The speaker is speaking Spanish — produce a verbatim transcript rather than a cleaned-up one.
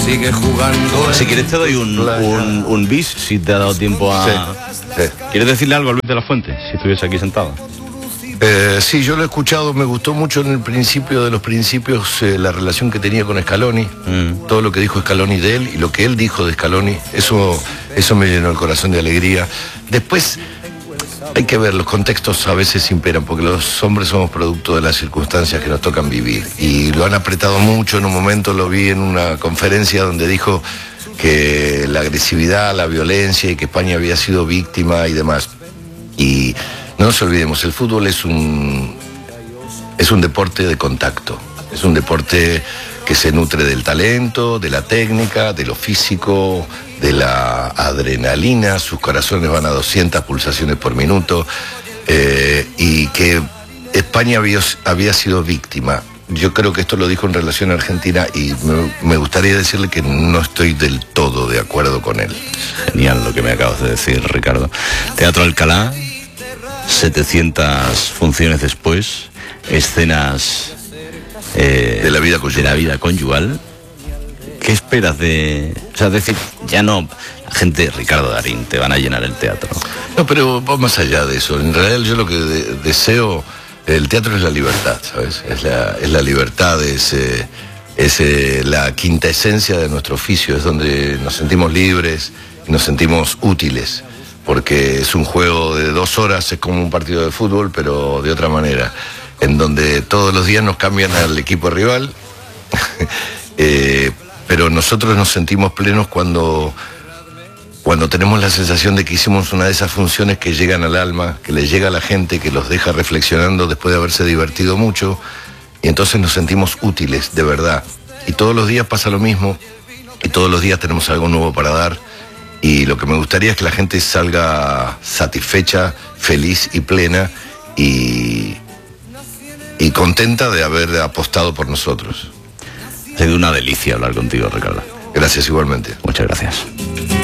Sigue jugando. Si quieres te doy un, un, un bis, si te ha dado tiempo a... Sí, sí. ¿Quieres decirle algo a Luis de la Fuente, si estuviese aquí sentado? Eh, sí, yo lo he escuchado, me gustó mucho en el principio de los principios eh, la relación que tenía con Scaloni, mm. todo lo que dijo Scaloni de él y lo que él dijo de Scaloni, eso, eso me llenó el corazón de alegría. Después hay que ver, los contextos a veces imperan, porque los hombres somos producto de las circunstancias que nos tocan vivir y lo han apretado mucho. En un momento lo vi en una conferencia donde dijo que la agresividad, la violencia y que España había sido víctima y demás. Y no nos olvidemos, el fútbol es un, es un deporte de contacto, es un deporte que se nutre del talento, de la técnica, de lo físico, de la adrenalina, sus corazones van a doscientas pulsaciones por minuto, eh, y que España había, había sido víctima. Yo creo que esto lo dijo en relación a Argentina y me, me gustaría decirle que no estoy del todo de acuerdo con él. Genial lo que me acabas de decir, Ricardo. Teatro Alcalá, setecientas funciones después, escenas eh, de la vida conyugal. de la vida conyugal. ¿Qué esperas de...? O sea, decir, ya no, la gente, Ricardo Darín, te van a llenar el teatro. No, pero va más allá de eso. En realidad yo lo que de, deseo, el teatro es la libertad, ¿sabes? Es la, es la libertad, es, eh, es eh, la quinta esencia de nuestro oficio, es donde nos sentimos libres y nos sentimos útiles. Porque es un juego de dos horas, es como un partido de fútbol, pero de otra manera, en donde todos los días nos cambian al equipo rival, eh, pero nosotros nos sentimos plenos cuando, cuando tenemos la sensación de que hicimos una de esas funciones que llegan al alma, que le llega a la gente, que los deja reflexionando después de haberse divertido mucho, y entonces nos sentimos útiles, de verdad. Y todos los días pasa lo mismo, y todos los días tenemos algo nuevo para dar. Y lo que me gustaría es que la gente salga satisfecha, feliz y plena y, y contenta de haber apostado por nosotros. Ha sido una delicia hablar contigo, Ricardo. Gracias igualmente. Muchas gracias.